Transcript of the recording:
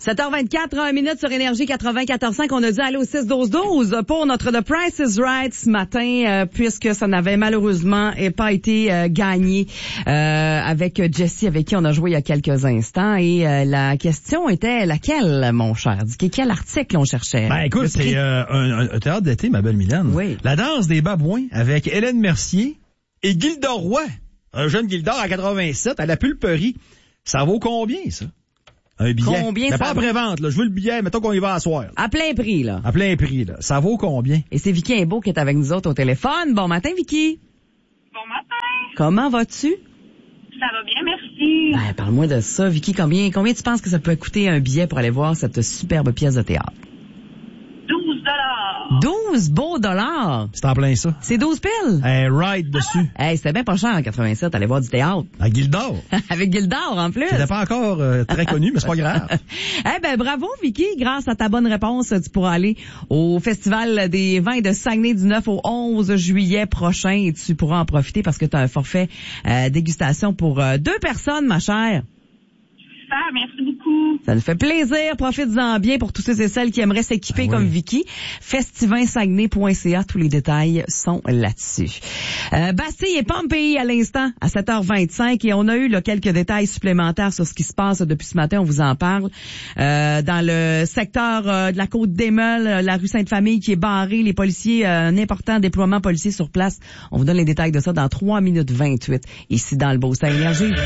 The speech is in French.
7h24 minutes sur Énergie 94.5. On a dit aller au 6-12-12 pour notre The Price is Right ce matin, puisque ça n'avait malheureusement pas été gagné avec Jessie, avec qui on a joué il y a quelques instants. Et la question était laquelle, mon cher Dicky? Quel article on cherchait? Ben écoute, c'est un théâtre d'été, ma belle Mylène. Oui. La danse des babouins avec Hélène Mercier et Gildor Roy. Un jeune Gildor à 87 à la pulperie. Ça vaut combien, ça? Un billet. Combien mais ça pas en pré-vente, là. Je veux le billet, mettons qu'on y va à soir. À plein prix, là. À plein prix, là. Ça vaut combien? Et c'est Vicky Imbeau qui est avec nous autres au téléphone. Bon matin, Vicky. Bon matin. Comment vas-tu? Ça va bien, merci. Ben, parle-moi de ça, Vicky. Combien tu penses que ça peut coûter un billet pour aller voir cette superbe pièce de théâtre? 12 beaux dollars. C'est en plein ça. C'est 12 piles. Ride dessus. Hey, c'était bien pas cher en 87, aller voir du théâtre. À Gildor. Avec Gildor, en plus. C'était pas encore très connu, mais c'est pas grave. Eh ben, bravo, Vicky. Grâce à ta bonne réponse, tu pourras aller au Festival des vins de Saguenay du 9 au 11 juillet prochain et tu pourras en profiter parce que tu as un forfait dégustation pour 2 personnes, ma chère. Merci beaucoup. Ça nous fait plaisir. Profites-en bien pour tous ceux et celles qui aimeraient s'équiper comme Vicky. Festivinsaguenay.ca. Tous les détails sont là-dessus. Bastille et Pompéi à l'instant, à 7h25. Et on a eu là, quelques détails supplémentaires sur ce qui se passe depuis ce matin. On vous en parle. Dans le secteur de la côte des Meules, la rue Sainte-Famille qui est barrée. Les policiers, un important déploiement policier sur place. On vous donne les détails de ça dans 3 minutes 28. Ici dans le Beau Style Énergie.